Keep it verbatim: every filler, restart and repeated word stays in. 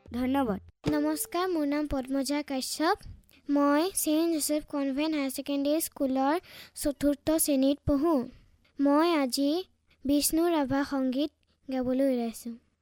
ধন্যবাদ। নমস্কাৰ, মোৰ নাম পদ্মজা কাশ্যপ। মই Saint Joseph convent higher secondary স্কুলৰ চতুৰ্থ শ্ৰেণীত পঢ়োঁ। মই আজি বিষ্ণু ৰাভা সংগীত গাবলৈ ওলাইছোঁ।